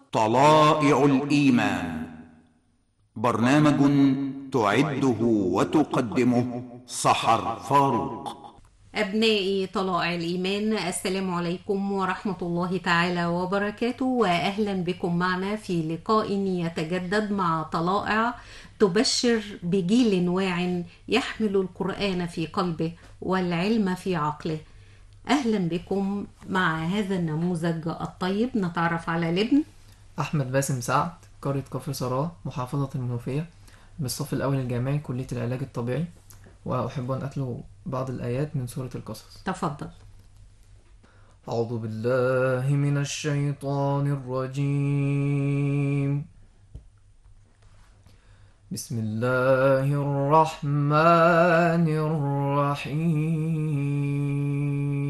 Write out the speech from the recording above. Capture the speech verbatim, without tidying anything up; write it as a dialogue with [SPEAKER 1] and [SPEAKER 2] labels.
[SPEAKER 1] طلائع الإيمان، برنامج تعده وتقدمه سحر فاروق.
[SPEAKER 2] أبنائي طلائع الإيمان، السلام عليكم ورحمة الله تعالى وبركاته، وأهلا بكم معنا في لقاء يتجدد مع طلائع تبشر بجيل واع يحمل القرآن في قلبه والعلم في عقله. أهلا بكم مع هذا النموذج الطيب. نتعرف على لبن
[SPEAKER 3] أحمد باسم سعد، قرية كفر سراء، محافظة المنوفية، بالصف الأول الجامعي، كلية العلاج الطبيعي. وأحب أن أتلو بعض الآيات من سورة القصص.
[SPEAKER 2] تفضل.
[SPEAKER 3] أعوذ بالله من الشيطان الرجيم. بسم الله الرحمن الرحيم.